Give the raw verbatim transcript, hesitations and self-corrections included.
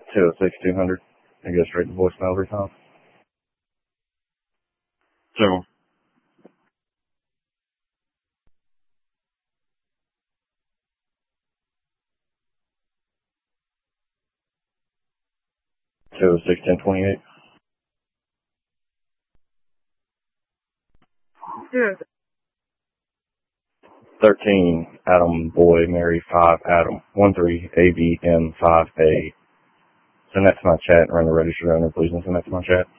two oh six two hundred. It goes straight to voicemail every time. So, two oh six ten twenty-eight. Yeah. thirteen, Adam Boy, Mary five, Adam, one three, A B M five A. Send that to my chat and run the register owner, please, and send that to my chat.